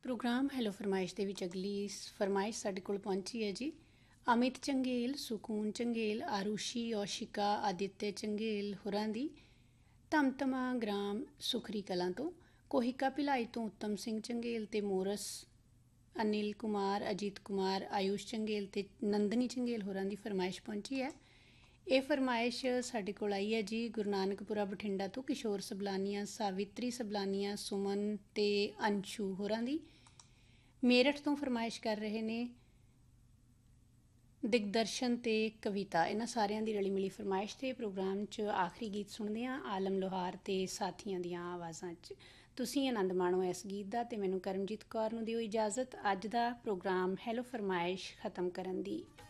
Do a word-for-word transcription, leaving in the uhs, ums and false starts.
Programme hello फरमाइश ਦੇ ਵਿੱਚ ਅਗਲੀ ਫਰਮਾਇਸ਼ ਸਾਡੇ ਕੋਲ ਪਹੁੰਚੀ ਹੈ ਜੀ। ਅਮਿਤ ਚੰਗੇਲ, ਸੁਕੂਨ ਚੰਗੇਲ, ਆਰੂਸ਼ੀ ਯੋਸ਼ਿਕਾ, ਆਦਿਤਯ ਚੰਗੇਲ ਹੋਰਾਂ ਦੀ ਧਮਧਮਾ ਗ੍ਰਾਮ ਸੁਖਰੀ ਕਲਾਂ ਤੋਂ, ਕੋਹਿਕਾ ਭਿਲਾਈ ਤੋਂ ਉੱਤਮ ਸਿੰਘ ਚੰਗੇਲ ਤੇ ਮੋਰਸ ਅਨਿਲ ਕੁਮਾਰ, ਅਜੀਤ ਕੁਮਾਰ, ਆਯੂਸ਼ ਚੰਗੇਲ ਤੇ ਨੰਦਨੀ ਚੰਗੇਲ ਹੋਰਾਂ ਦੀ ਫਰਮਾਇਸ਼ ਪਹੁੰਚੀ ਹੈ। ਇਹ ਫਰਮਾਇਸ਼ ਸਾਡੇ ਕੋਲ ਆਈ ਹੈ ਜੀ ਗੁਰੂ ਨਾਨਕਪੁਰਾ ਬਠਿੰਡਾ ਤੋਂ ਕਿਸ਼ੋਰ ਸਬਲਾਨੀਆ, ਸਾਵਿਤਰੀ ਸਬਲਾਨੀਆ, ਸੁਮਨ ਤੇ ਅੰਸ਼ੂ ਹੋਰਾਂ ਦੀ। ਮੇਰਠ ਤੋਂ ਫਰਮਾਇਸ਼ ਕਰ ਰਹੇ ਨੇ ਦਿਗਦਰਸ਼ਨ ਤੇ ਕਵਿਤਾ, ਇਹਨਾਂ ਸਾਰਿਆਂ ਦੀ ਰਲੀ ਮਿਲੀ ਫਰਮਾਇਸ਼। ਤੇ ਪ੍ਰੋਗਰਾਮ 'ਚ ਆਖਰੀ ਗੀਤ ਸੁਣਦੇ ਹਾਂ ਆਲਮ ਲੋਹਾਰ ਤੇ ਸਾਥੀਆਂ ਦੀਆਂ ਆਵਾਜ਼ਾਂ 'ਚ। ਤੁਸੀਂ ਆਨੰਦ ਮਾਣੋ ਇਸ ਗੀਤ ਦਾ ਤੇ ਮੈਨੂੰ ਕਰਮਜੀਤ ਕੌਰ ਨੂੰ ਦਿਓ ਇਜਾਜ਼ਤ ਅੱਜ ਦਾ ਪ੍ਰੋਗਰਾਮ ਹੈਲੋ ਫਰਮਾਇਸ਼ ਖ਼ਤਮ ਕਰਨ ਦੀ।